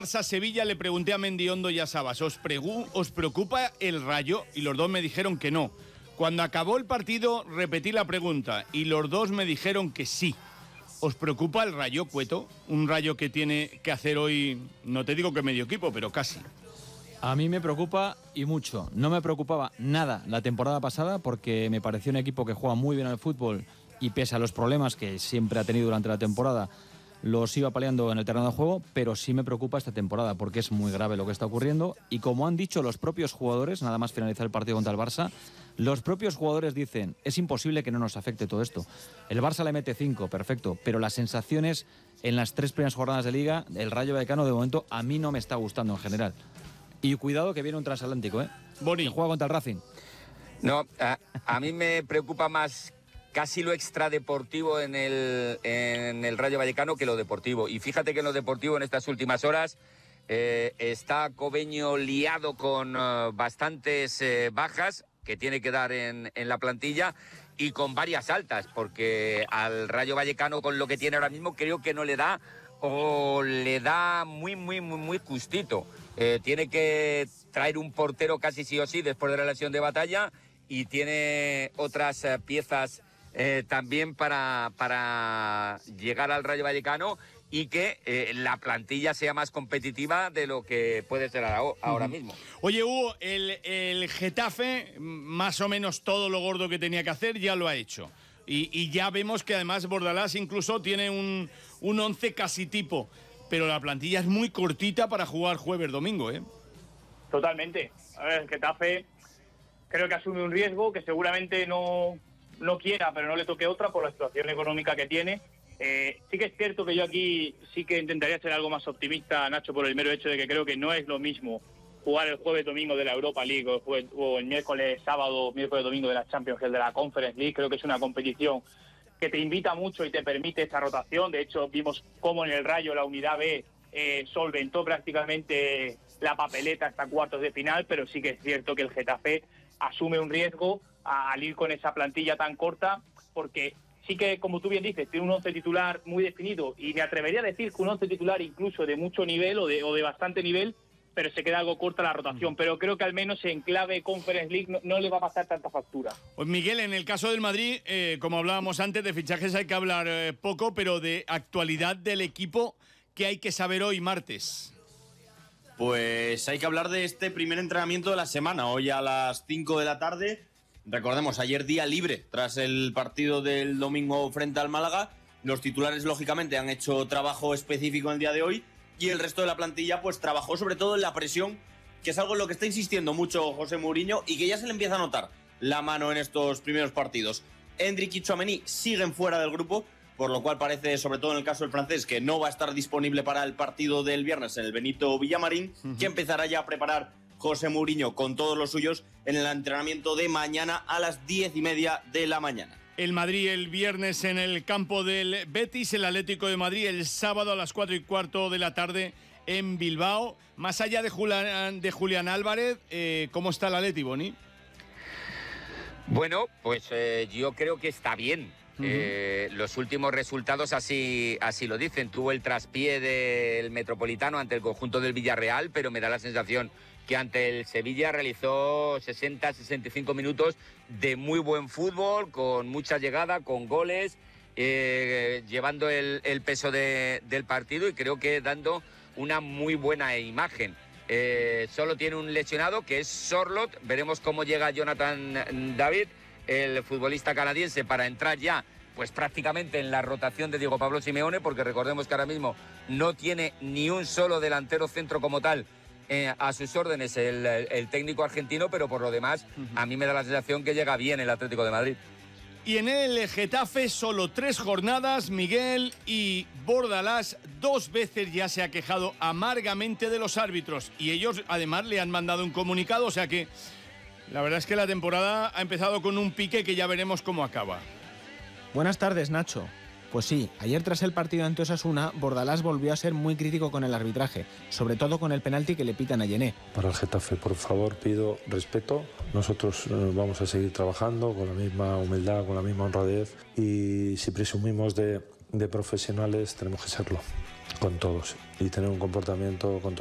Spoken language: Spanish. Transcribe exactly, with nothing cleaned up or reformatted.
Sevilla le pregunté a Mendiondo y a Sabas, ¿os, ¿os preocupa el Rayo? Y los dos me dijeron que no. Cuando acabó el partido repetí la pregunta y los dos me dijeron que sí. ¿Os preocupa el Rayo, Cueto? Un Rayo que tiene que hacer hoy, no te digo que medio equipo, pero casi. A mí me preocupa y mucho. No me preocupaba nada la temporada pasada porque me pareció un equipo que juega muy bien al fútbol y pese a los problemas que siempre ha tenido durante la temporada, los iba peleando en el terreno de juego, pero sí me preocupa esta temporada porque es muy grave lo que está ocurriendo y como han dicho los propios jugadores, nada más finalizar el partido contra el Barça, los propios jugadores dicen, es imposible que no nos afecte todo esto. El Barça le mete cinco, perfecto, pero las sensaciones en las tres primeras jornadas de Liga, el Rayo Vallecano de momento a mí no me está gustando en general. Y cuidado que viene un transatlántico, ¿eh? Boni. Que juega contra el Racing. No, a, a mí me preocupa más casi lo extradeportivo en el, en el Rayo Vallecano que lo deportivo. Y fíjate que en lo deportivo en estas últimas horas eh, está Cobeño liado con uh, bastantes eh, bajas que tiene que dar en, en la plantilla y con varias altas, porque al Rayo Vallecano con lo que tiene ahora mismo creo que no le da o le da muy, muy, muy, muy justito. Eh, tiene que traer un portero casi sí o sí después de la lesión de Batalla y tiene otras eh, piezas eh, también para, para llegar al Rayo Vallecano y que eh, la plantilla sea más competitiva de lo que puede ser ahora, ahora uh-huh. mismo. Oye, Hugo, el, el Getafe, más o menos todo lo gordo que tenía que hacer, ya lo ha hecho. Y, y ya vemos que además Bordalás incluso tiene un, un once casi tipo. Pero la plantilla es muy cortita para jugar jueves-domingo, ¿eh? Totalmente. A ver, el Getafe creo que asume un riesgo que seguramente no, no quiera, pero no le toque otra por la situación económica que tiene. Eh, sí que es cierto que yo aquí sí que intentaría ser algo más optimista, Nacho, por el mero hecho de que creo que no es lo mismo jugar el jueves-domingo de la Europa League o el, jueves, o el miércoles-sábado, miércoles-domingo de la Champions, que el de la Conference League. Creo que es una competición que te invita mucho y te permite esta rotación. De hecho, vimos cómo en el Rayo la Unidad B eh, solventó prácticamente la papeleta hasta cuartos de final, pero sí que es cierto que el Getafe asume un riesgo al ir con esa plantilla tan corta, porque sí que, como tú bien dices, tiene un once titular muy definido, y me atrevería a decir que un once titular incluso de mucho nivel o de, o de bastante nivel, pero se queda algo corta la rotación. Pero creo que al menos en clave Conference League no, no le va a pasar tanta factura. Pues Miguel, en el caso del Madrid, eh, como hablábamos antes, de fichajes hay que hablar eh, poco, pero de actualidad del equipo, ¿qué hay que saber hoy, martes? Pues hay que hablar de este primer entrenamiento de la semana, hoy a las cinco de la tarde. Recordemos, ayer día libre, tras el partido del domingo frente al Málaga. Los titulares, lógicamente, han hecho trabajo específico en el día de hoy. Y el resto de la plantilla pues trabajó sobre todo en la presión, que es algo en lo que está insistiendo mucho José Mourinho y que ya se le empieza a notar la mano en estos primeros partidos. Endrick y Tchouaméni siguen fuera del grupo, por lo cual parece, sobre todo en el caso del francés, que no va a estar disponible para el partido del viernes en el Benito Villamarín, uh-huh. que empezará ya a preparar José Mourinho con todos los suyos en el entrenamiento de mañana a las diez y media de la mañana. El Madrid el viernes en el campo del Betis, el Atlético de Madrid el sábado a las cuatro y cuarto de la tarde en Bilbao. Más allá de Julián, de Julián Álvarez, eh, ¿cómo está el Atleti, Boni? Bueno, pues eh, yo creo que está bien. Uh-huh. Eh, los últimos resultados así, así lo dicen. Tuvo el traspié del Metropolitano ante el conjunto del Villarreal, pero me da la sensación que ante el Sevilla realizó sesenta a sesenta y cinco minutos de muy buen fútbol, con mucha llegada, con goles, eh, llevando el, el peso de, del partido y creo que dando una muy buena imagen. Eh, solo tiene un lesionado que es Sorloth. Veremos cómo llega Jonathan David, el futbolista canadiense, para entrar ya pues prácticamente en la rotación de Diego Pablo Simeone, porque recordemos que ahora mismo no tiene ni un solo delantero centro como tal Eh, a sus órdenes el, el técnico argentino, pero por lo demás uh-huh. a mí me da la sensación que llega bien el Atlético de Madrid. Y en el Getafe solo tres jornadas, Miguel, y Bordalás dos veces ya se ha quejado amargamente de los árbitros y ellos además le han mandado un comunicado, o sea que la verdad es que la temporada ha empezado con un pique que ya veremos cómo acaba. Buenas tardes, Nacho. Pues sí, ayer tras el partido ante Osasuna, Bordalás volvió a ser muy crítico con el arbitraje, sobre todo con el penalti que le pitan a Yené. Para el Getafe, por favor, pido respeto. Nosotros eh, vamos a seguir trabajando con la misma humildad, con la misma honradez, y si presumimos de, de profesionales tenemos que serlo. con todos y tener un comportamiento con todos.